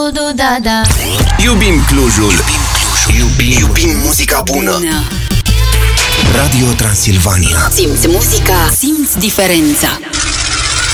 du-du-da-da. Iubim Clujul. Iubim muzica bună. Radio Transilvania. Simți muzica, simți diferența.